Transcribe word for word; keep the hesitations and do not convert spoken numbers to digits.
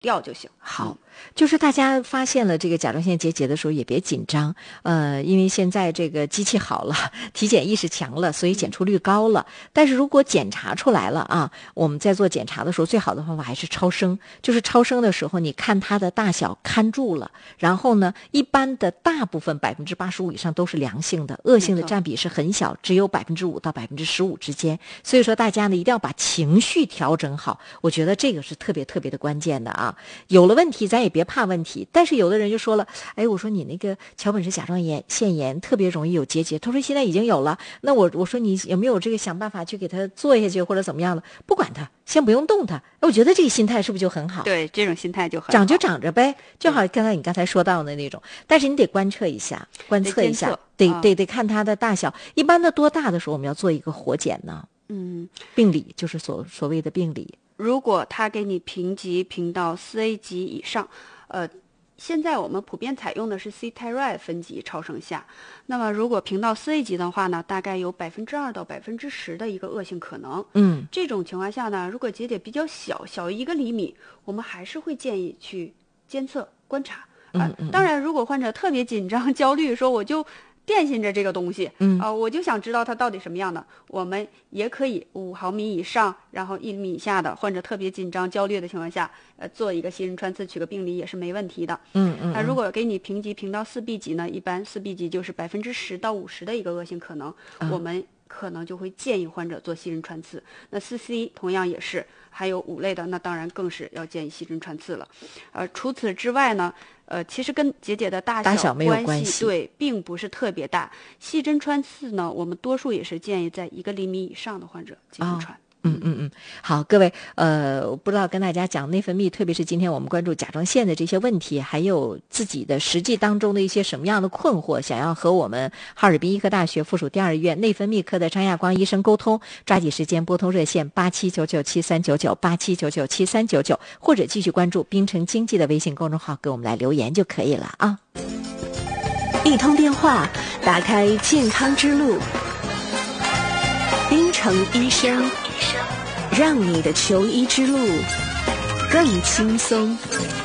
掉就行。 好，就是大家发现了这个甲状腺结节的时候也别紧张，呃，因为现在这个机器好了，体检意识强了，所以检出率高了。但是如果检查出来了啊，我们在做检查的时候，最好的方法还是超声。就是超声的时候，你看它的大小看住了，然后呢，一般的大部分百分之八十五以上都是良性的，恶性的占比是很小，只有百分之五到百分之十五之间。所以说大家呢一定要把情绪调整好，我觉得这个是特别特别的关键的啊。有了问题咱也别怕问题，但是有的人就说了，哎，我说你那个桥本氏甲状腺炎特别容易有结节，他说现在已经有了，那我我说你有没有这个想办法去给他做下去或者怎么样了？不管他，先不用动他。我觉得这个心态是不是就很好？ 对，这种心态就很好， 长就长着呗，就好刚才你刚才说到的那种，但是你得观测一下，观测一下，得得得得看它的大小。一般的多大的时候我们要做一个活检呢？ 嗯， 病理就是所所谓的病理。 如果他给你评级评到四 A 级以上，呃，现在我们普遍采用的是 C T Y R E 分级超声下。那么如果评到四 A 级的话呢，大概有百分之二到百分之十的一个恶性可能。 嗯， 这种情况下呢，如果结节比较小，小于一个厘米，我们还是会建议去监测观察。啊、呃，当然，如果患者特别紧张、焦虑，说我就惦记着这个东西， 嗯啊、呃，我就想知道它到底什么样的，我们也可以五毫米以上，然后一厘米以下的患者特别紧张、焦虑的情况下，呃，做一个吸尘穿刺取个病理也是没问题的。 嗯嗯。 那、呃、如果给你评级评到四 B 级呢，一般四 B 级就是百分之十到五十的一个恶性可能，嗯、我们可能就会建议患者做吸尘穿刺。那四 C 同样也是，还有五类的，那当然更是要建议吸尘穿刺了。呃，除此之外呢，呃，其实跟结节的大小大小没有关系， 对，并不是特别大。细针穿刺呢，我们多数也是建议在一个厘米以上的患者进行穿。 哦嗯嗯嗯，好，各位，呃，我不知道跟大家讲内分泌，特别是今天我们关注甲状腺的这些问题，还有自己的实际当中的一些什么样的困惑，想要和我们哈尔滨医科大学附属第二医院内分泌科的张亚光医生沟通，抓紧时间拨通热线八七九九七三九九八七九九七三九九，或者继续关注滨城经济的微信公众号，给我们来留言就可以了啊。 一通电话，打开健康之路。滨城医生，让你的求医之路更轻松。